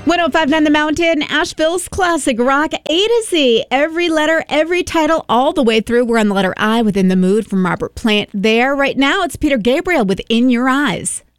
105.9 The Mountain, Asheville's classic rock, A to Z. Every letter, every title, all the way through. We're on the letter I within the mood from Robert Plant. There, right now, it's Peter Gabriel with In Your Eyes.